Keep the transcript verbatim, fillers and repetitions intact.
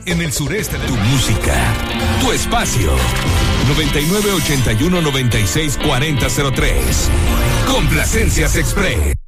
en el sureste de tu música, tu espacio. noventa y nueve ochenta y uno noventa y seis cuarenta cero tres. Complacencias Express.